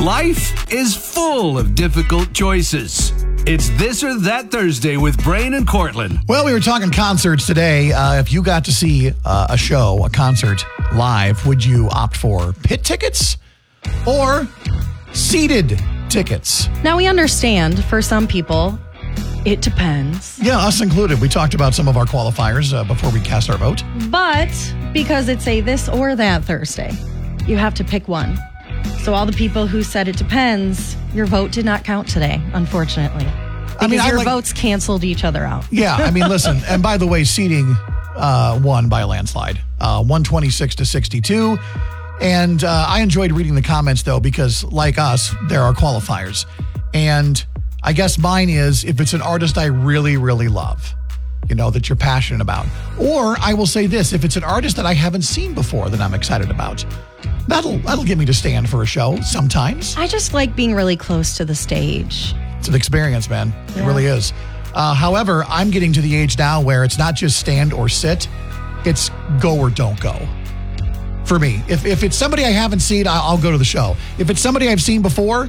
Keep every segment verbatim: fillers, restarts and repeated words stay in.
Life is full of difficult choices. It's This or That Thursday with Brain and Cortland. Well, we were talking concerts today. Uh, if you got to see uh, a show, a concert live, would you opt for pit tickets or seated tickets? Now, we understand for some people, it depends. Yeah, us included. We talked about some of our qualifiers uh, before we cast our vote. But because it's a this or that Thursday, you have to pick one. So all the people who said it depends, your vote did not count today, unfortunately. Because I mean, I your like- votes canceled each other out. Yeah, I mean, listen, and by the way, seating uh, won by a landslide, uh, one twenty-six to sixty-two. And uh, I enjoyed reading the comments, though, because like us, there are qualifiers. And I guess mine is if it's an artist I really, really love, you know, that you're passionate about. Or I will say this, if it's an artist that I haven't seen before that I'm excited about, that'll that'll get me to stand for a show sometimes. I just like being really close to the stage. It's an experience, man. It Yeah. really is. Uh, however, I'm getting to the age now where it's not just stand or sit, it's go or don't go. For me, if if it's somebody I haven't seen, I'll, I'll go to the show. If it's somebody I've seen before,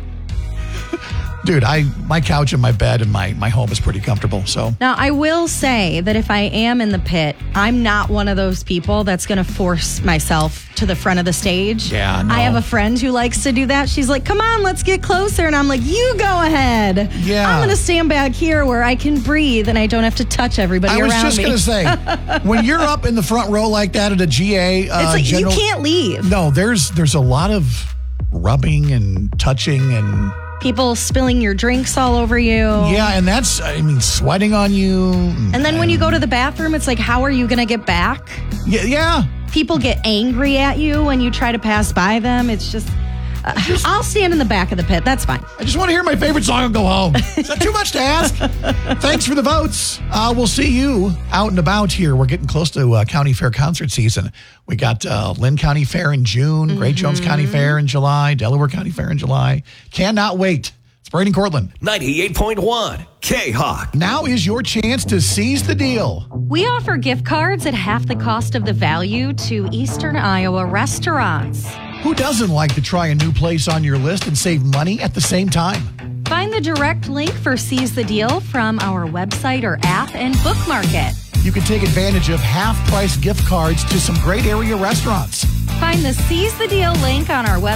dude, I my couch and my bed and my, my home is pretty comfortable. So Now, I will say that if I am in the pit, I'm not one of those people that's going to force myself to the front of the stage. Yeah, no. I have a friend who likes to do that. She's like, come on, let's get closer. And I'm like, you go ahead. Yeah. I'm going to stand back here where I can breathe and I don't have to touch everybody I was around just me. going to say, when you're up in the front row like that at a G A, uh, it's like general, you can't leave. No, there's there's a lot of rubbing and touching and People spilling your drinks all over you. yeah, and that's I mean sweating on you. And then when you go to the bathroom, it's like, how are you going to get back? Yeah, yeah. People get angry at you when you try to pass by them. It's just, uh, I'll stand in the back of the pit. That's fine. I just want to hear my favorite song and go home. Is that too much to ask? Thanks for the votes. Uh, we'll see you out and about here. We're getting close to uh, County Fair concert season. We got uh, Lynn County Fair in June, mm-hmm. Great Jones County Fair in July, Delaware County Fair in July. Cannot wait. It's Brain and Cortland. ninety-eight point one K-Hawk. Now is your chance to seize the deal. We offer gift cards at half the cost of the value to Eastern Iowa restaurants. Who doesn't like to try a new place on your list and save money at the same time? Find the direct link for Seize the Deal from our website or app and bookmark it. You can take advantage of half-price gift cards to some great area restaurants. Find the Seize the Deal link on our website